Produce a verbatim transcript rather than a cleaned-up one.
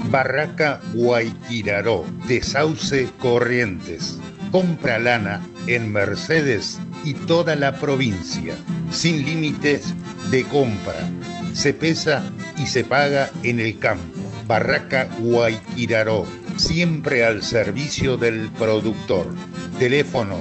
Barraca Guayquiraró, de Sauce Corrientes. Compra lana en Mercedes y toda la provincia, sin límites de compra. Se pesa y se paga en el campo. Barraca Guayquiraró, siempre al servicio del productor. Teléfono